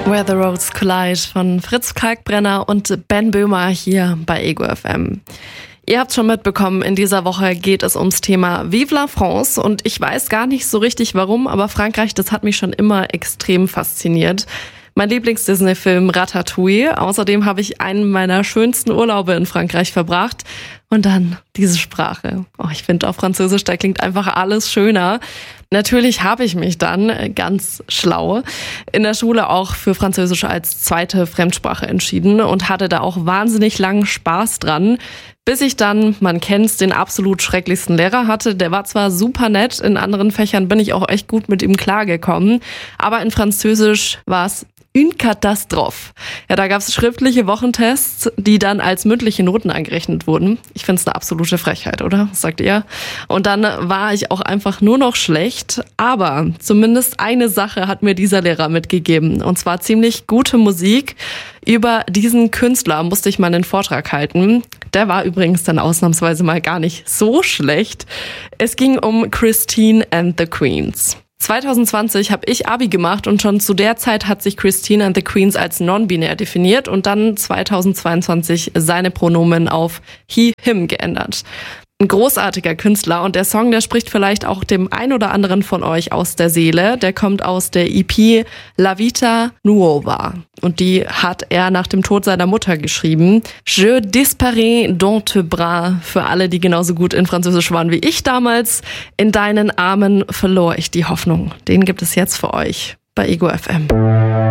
Where the Roads Collide von Fritz Kalkbrenner und Ben Böhmer hier bei Ego FM. Ihr habt schon mitbekommen, in dieser Woche geht es ums Thema Vive la France und ich weiß gar nicht so richtig warum, aber Frankreich, das hat mich schon immer extrem fasziniert. Mein Lieblings-Disney-Film Ratatouille. Außerdem habe ich einen meiner schönsten Urlaube in Frankreich verbracht. Und dann diese Sprache. Ich finde auf Französisch, da klingt einfach alles schöner. Natürlich habe ich mich dann, ganz schlau, in der Schule auch für Französisch als zweite Fremdsprache entschieden und hatte da auch wahnsinnig langen Spaß dran. Bis ich dann, man kennt's, den absolut schrecklichsten Lehrer hatte. Der war zwar super nett, in anderen Fächern bin ich auch echt gut mit ihm klargekommen. Aber in Französisch war es une catastrophe. Ja, da gab's schriftliche Wochentests, die dann als mündliche Noten angerechnet wurden. Ich find's eine absolute Frechheit, oder? Was sagt ihr? Und dann war ich auch einfach nur noch schlecht. Aber zumindest eine Sache hat mir dieser Lehrer mitgegeben. Und zwar ziemlich gute Musik. Über diesen Künstler musste ich mal einen Vortrag halten. Der war übrigens dann ausnahmsweise mal gar nicht so schlecht. Es ging um Christine and the Queens. 2020 habe ich Abi gemacht und schon zu der Zeit hat sich Christine and the Queens als non-binär definiert und dann 2022 seine Pronomen auf he, him geändert. Ein großartiger Künstler und der Song, der spricht vielleicht auch dem ein oder anderen von euch aus der Seele. Der kommt aus der EP La Vita Nuova und die hat er nach dem Tod seiner Mutter geschrieben. Je disparais dans tes bras, für alle, die genauso gut in Französisch waren wie ich damals. In deinen Armen verlor ich die Hoffnung. Den gibt es jetzt für euch bei Ego FM.